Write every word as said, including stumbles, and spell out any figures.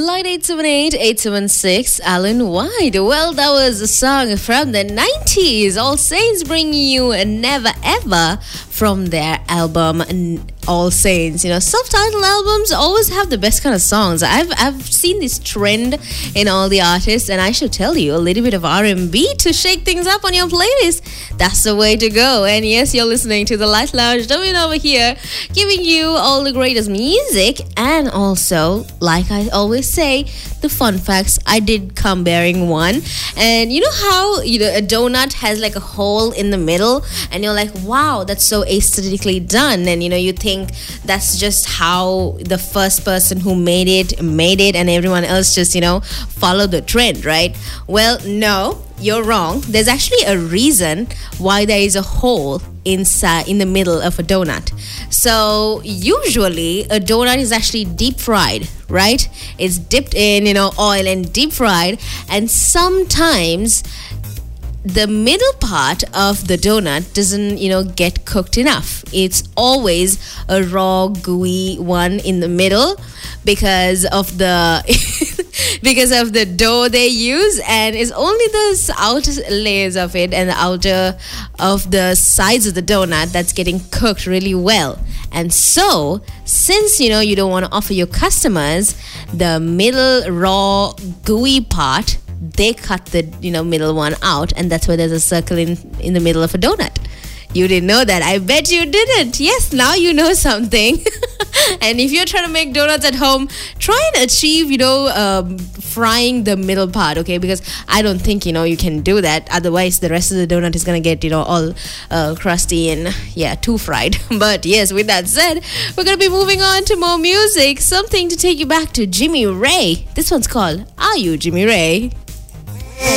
line eight seven eight, eight seven six, Alan White. Well, that was a song from the nineties. All Saints bringing you Never Ever from their album All Saints. You know, self-titled albums always have the best kind of songs. I've I've seen this trend in all the artists, and I should tell you, a little bit of R and B to shake things up on your playlist. That's the way to go. And yes, you're listening to the Light Lounge, Domin over here, giving you all the greatest music, and also, like I always say, the fun facts. I did come bearing one. And you know how, you know, a donut has like a hole in the middle, and you're like, wow, that's so aesthetically done. And you know, you think that's just how the first person who made it made it, and everyone else just, you know, followed the trend, right? Well, no, you're wrong. There's actually a reason why there is a hole inside in the middle of a donut. So usually a donut is actually deep fried, right? It's dipped in, you know, oil and deep fried, and sometimes the middle part of the donut doesn't, you know, get cooked enough. It's always a raw, gooey one in the middle because of the because of the dough they use, and it's only the outer layers of it and the outer of the sides of the donut that's getting cooked really well. And so, since, you know, you don't want to offer your customers the middle raw gooey part, they cut the, you know, middle one out, and that's why there's a circle in in the middle of a donut. You didn't know that. I bet you didn't. Yes, now you know something. And if you're trying to make donuts at home, try and achieve, you know, um, frying the middle part, okay? Because I don't think, you know, you can do that. Otherwise, the rest of the donut is going to get, you know, all uh, crusty and, yeah, too fried. But yes, with that said, we're going to be moving on to more music. Something to take you back to Jimmy Ray. This one's called Are You Jimmy Ray?